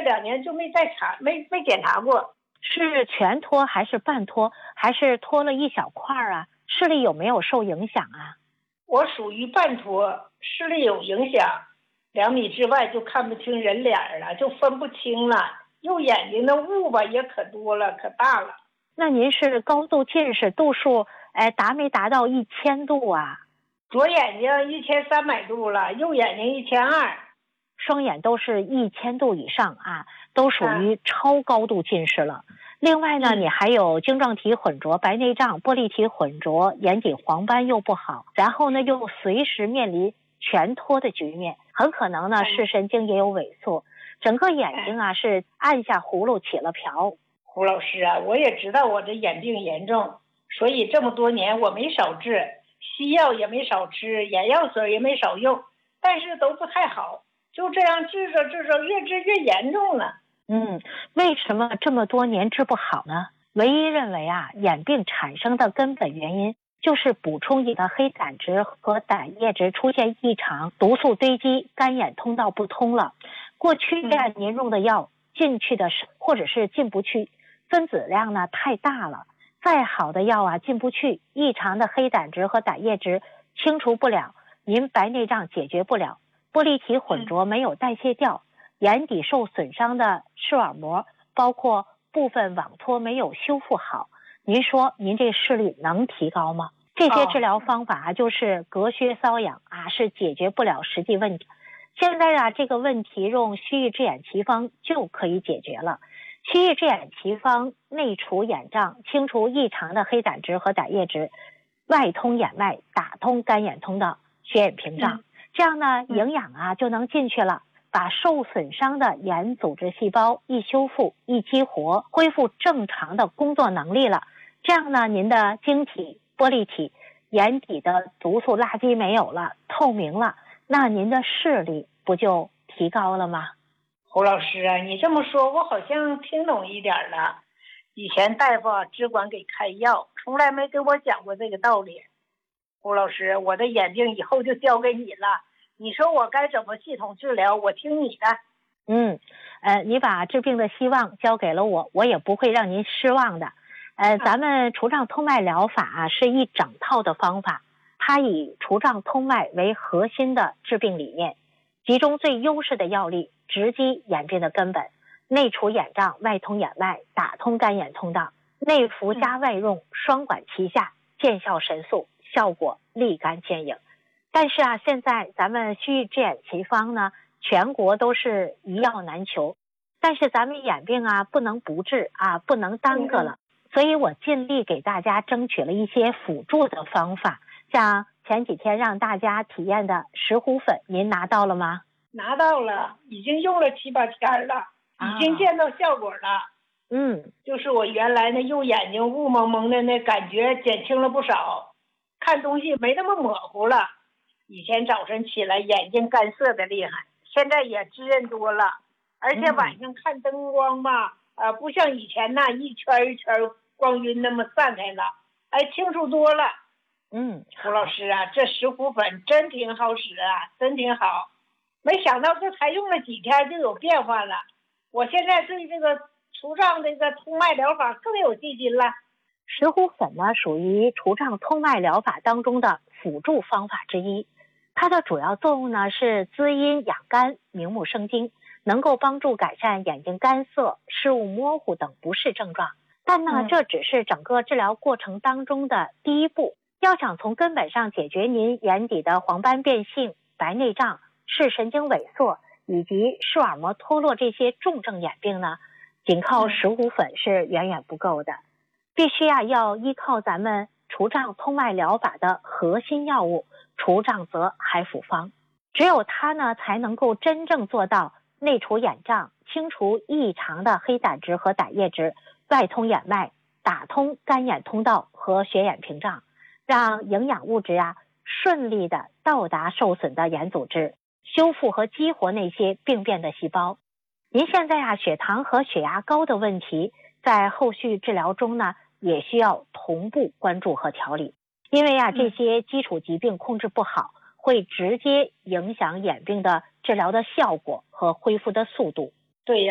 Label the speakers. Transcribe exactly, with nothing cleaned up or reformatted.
Speaker 1: 两年就没再查，没没检查过。
Speaker 2: 是全脱还是半脱，还是脱了一小块啊？视力有没有受影响啊？
Speaker 1: 我属于半脱，视力有影响，两米之外就看不清人脸了，就分不清了。右眼睛的雾吧也可多了，可大了。
Speaker 2: 那您是高度近视度数，哎，达没达到一千度啊？
Speaker 1: 左眼睛一千三百度了，右眼睛一千二，
Speaker 2: 双眼都是一千度以上啊，都属于超高度近视了。嗯、另外呢，你还有晶状体混浊、白内障、玻璃体混浊，眼底黄斑又不好，然后呢又随时面临全脱的局面，很可能呢视神经也有萎缩，整个眼睛啊是按下葫芦起了瓢。
Speaker 1: 胡老师啊，我也知道我这眼病严重，所以这么多年我没少治，西药也没少吃，眼药水也没少用，但是都不太好，就这样治着治着越治越严重了。
Speaker 2: 嗯，为什么这么多年治不好呢？唯一认为啊，眼病产生的根本原因就是补充液的黑胆值和胆液值出现异常，毒素堆积，干眼通道不通了。过去呀、嗯、您用的药进去的是或者是进不去，分子量呢太大了，再好的药啊进不去，异常的黑胆值和胆液值清除不了，您白内障解决不了，玻璃体混浊没有代谢掉，眼底受损伤的视网膜包括部分网脱没有修复好，您说您这视力能提高吗？这些治疗方法啊就是隔靴搔痒啊，是解决不了实际问题。现在啊这个问题用虚域治眼奇方就可以解决了。虚域治眼奇方内除眼障，清除异常的黑胆值和胆液值，外通眼脉，打通干眼通道、血眼屏障，嗯、这样呢营养啊就能进去了，把受损伤的眼组织细胞一修复一激活，恢复正常的工作能力了。这样呢您的晶体、玻璃体、眼底的毒素垃圾没有了，透明了，那您的视力不就提高了吗？
Speaker 1: 胡老师啊，你这么说我好像听懂一点了。以前大夫啊只管给开药，从来没给我讲过这个道理。胡老师，我的眼病以后就交给你了，你说我该怎么系统治疗，我听你的。
Speaker 2: 嗯，呃，你把治病的希望交给了我，我也不会让您失望的。呃，咱们除障通脉疗法啊是一整套的方法，它以除障通脉为核心的治病理念，集中最优势的药力，直击眼病的根本，内除眼障，外通眼脉，打通干眼通道，内服加外用，双管齐下，见效神速，效果立竿见影。但是啊，现在咱们虚域治眼奇方呢，全国都是一药难求，但是咱们眼病啊不能不治啊，不能耽搁了，所以我尽力给大家争取了一些辅助的方法，像前几天让大家体验的石斛粉，您拿到了吗？
Speaker 1: 拿到了，已经用了七八天了，已经见到效果了。啊、
Speaker 2: 嗯，
Speaker 1: 就是我原来那右眼睛雾蒙蒙的那感觉减轻了不少，看东西没那么模糊了。以前早晨起来眼睛干涩的厉害，现在也滋润多了，而且晚上看灯光吧，嗯、呃，不像以前那一圈一圈光晕那么散开了，哎，清楚多了。
Speaker 2: 嗯，
Speaker 1: 胡老师啊，这石斛粉真挺好使啊，真挺好。没想到这才用了几天就有变化了，我现在对这个除障这个通脉疗法更有信心了。
Speaker 2: 石斛粉呢，属于除障通脉疗法当中的辅助方法之一，它的主要作用呢是滋阴养肝、明目生津，能够帮助改善眼睛干涩、视物模糊等不适症状。但呢，嗯、这只是整个治疗过程当中的第一步，要想从根本上解决您眼底的黄斑变性、白内障、视神经萎缩以及视网膜脱落这些重症眼病呢，仅靠石斛粉是远远不够的，必须啊要依靠咱们除障通脉疗法的核心药物除障泽海辅方，只有它呢才能够真正做到内除眼障，清除异常的黑胆值和胆液值，外通眼脉，打通干眼通道和血眼屏障，让营养物质啊顺利的到达受损的眼组织，修复和激活那些病变的细胞。您现在啊血糖和血压高的问题，在后续治疗中呢也需要同步关注和调理，因为啊这些基础疾病控制不好，会直接影响眼病的治疗的效果和恢复的速度。
Speaker 1: 对呀。